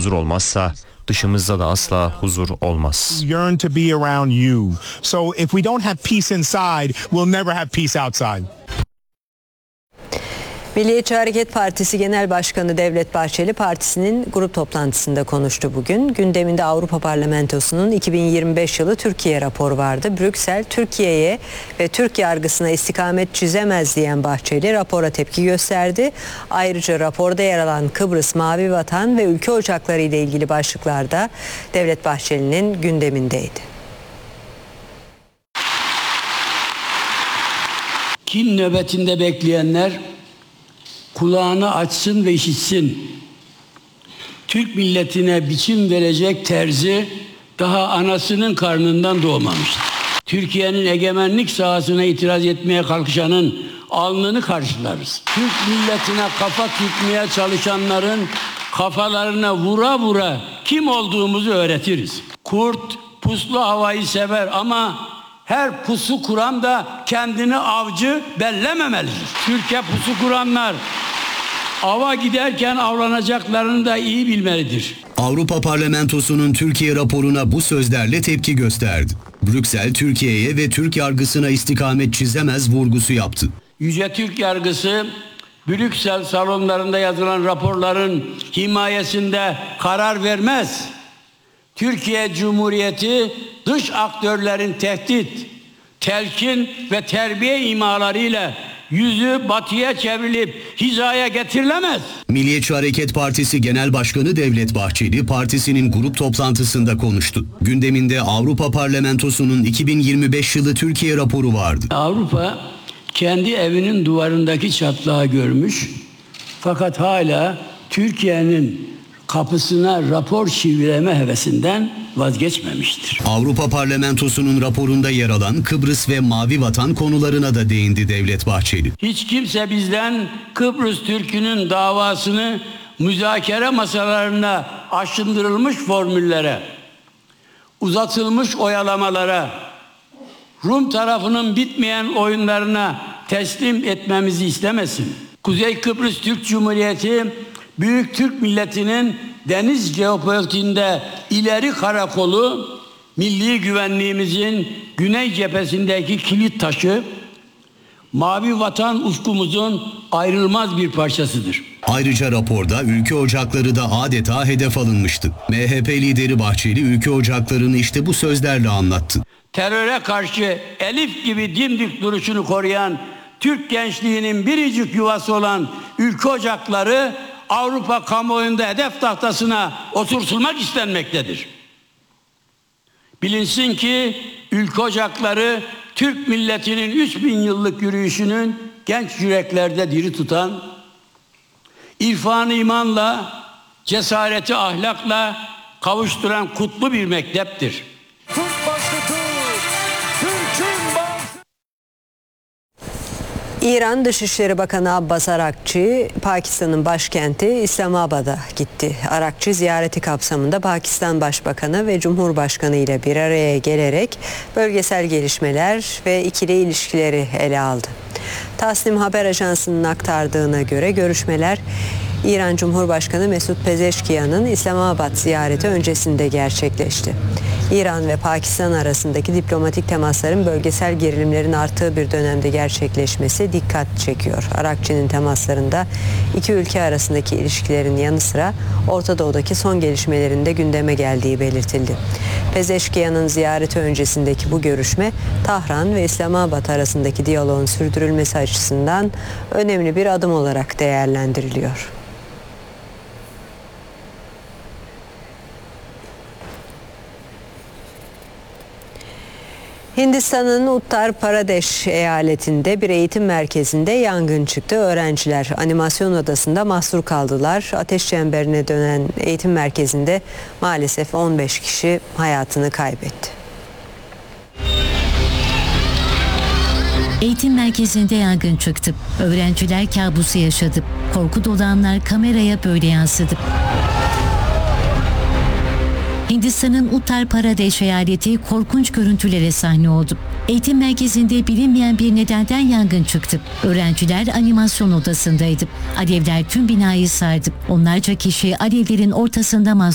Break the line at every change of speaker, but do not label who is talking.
huzur olmazsa dışımızda da asla huzur olmaz.
Yearn to be around you. So if we don't have peace inside, we'll never have peace outside.
Milliyetçi Hareket Partisi Genel Başkanı Devlet Bahçeli partisinin grup toplantısında konuştu bugün. Gündeminde Avrupa Parlamentosu'nun 2025 yılı Türkiye raporu vardı. Brüksel, Türkiye'ye ve Türk yargısına istikamet çizemez diyen Bahçeli rapora tepki gösterdi. Ayrıca raporda yer alan Kıbrıs, Mavi Vatan ve ülke ocakları ile ilgili başlıklarda Devlet Bahçeli'nin gündemindeydi.
Kin nöbetinde bekleyenler kulağını açsın ve işitsin. Türk milletine biçim verecek terzi daha anasının karnından doğmamıştır. Türkiye'nin egemenlik sahasına itiraz etmeye kalkışanın alnını karşılarız. Türk milletine kafa tutmaya çalışanların kafalarına vura vura kim olduğumuzu öğretiriz. Kurt puslu havayı sever ama her pusu kuran da kendini avcı bellememelidir. Türkiye pusu kuranlar ava giderken avlanacaklarını da iyi bilmelidir.
Avrupa Parlamentosu'nun Türkiye raporuna bu sözlerle tepki gösterdi. Brüksel, Türkiye'ye ve Türk yargısına istikamet çizemez vurgusu yaptı.
Yüce Türk yargısı, Brüksel salonlarında yazılan raporların himayesinde karar vermez. Türkiye Cumhuriyeti dış aktörlerin tehdit, telkin ve terbiye imalarıyla yüzü batıya çevrilip hizaya getirilemez.
Milliyetçi Hareket Partisi Genel Başkanı Devlet Bahçeli partisinin grup toplantısında konuştu. Gündeminde Avrupa Parlamentosu'nun 2025 yılı Türkiye raporu vardı.
Avrupa kendi evinin duvarındaki çatlağı görmüş fakat hala Türkiye'nin kapısına rapor çivileme hevesinden vazgeçmemiştir.
Avrupa Parlamentosu'nun raporunda yer alan Kıbrıs ve Mavi Vatan konularına da değindi Devlet Bahçeli.
Hiç kimse bizden Kıbrıs Türk'ünün davasını müzakere masalarına aşındırılmış formüllere, uzatılmış oyalamalara, Rum tarafının bitmeyen oyunlarına teslim etmemizi istemesin. Kuzey Kıbrıs Türk Cumhuriyeti Büyük Türk milletinin deniz jeopolitiğinde ileri karakolu, milli güvenliğimizin güney cephesindeki kilit taşı, Mavi Vatan ufkumuzun ayrılmaz bir parçasıdır.
Ayrıca raporda ülke ocakları da adeta hedef alınmıştı. MHP lideri Bahçeli ülke ocaklarını işte bu sözlerle anlattı.
Teröre karşı elif gibi dimdik duruşunu koruyan Türk gençliğinin biricik yuvası olan ülke ocakları Avrupa kamuoyunda hedef tahtasına oturtulmak istenmektedir. Bilinsin ki ülke ocakları Türk milletinin 3000 yıllık yürüyüşünün genç yüreklerde diri tutan, irfan imanla, cesareti ahlakla kavuşturan kutlu bir mekteptir.
İran Dışişleri Bakanı Abbas Arakçı, Pakistan'ın başkenti İslamabad'a gitti. Arakçı ziyareti kapsamında Pakistan Başbakanı ve Cumhurbaşkanı ile bir araya gelerek bölgesel gelişmeler ve ikili ilişkileri ele aldı. Tasnim Haber Ajansı'nın aktardığına göre görüşmeler İran Cumhurbaşkanı Mesut Pezeşkiyan'ın İslamabad ziyareti öncesinde gerçekleşti. İran ve Pakistan arasındaki diplomatik temasların bölgesel gerilimlerin arttığı bir dönemde gerçekleşmesi dikkat çekiyor. Arakçı'nın temaslarında iki ülke arasındaki ilişkilerin yanı sıra Orta Doğu'daki son gelişmelerin de gündeme geldiği belirtildi. Pezeşkiyan'ın ziyareti öncesindeki bu görüşme Tahran ve İslamabad arasındaki diyaloğun sürdürülmesi açısından önemli bir adım olarak değerlendiriliyor. Hindistan'ın Uttar Pradesh eyaletinde bir eğitim merkezinde yangın çıktı. Öğrenciler animasyon odasında mahsur kaldılar. Ateş çemberine dönen eğitim merkezinde maalesef 15 kişi hayatını kaybetti.
Eğitim merkezinde yangın çıktı. Öğrenciler kabusu yaşadı. Korku dolu anlar kameraya böyle yansıdı. Hindistan'ın Uttar Pradesh eyaleti korkunç görüntülere sahne oldu. Eğitim merkezinde bilinmeyen bir nedenden yangın çıktı. Öğrenciler animasyon odasındaydı. Alevler tüm binayı sardı. Onlarca kişi alevlerin ortasında mahsur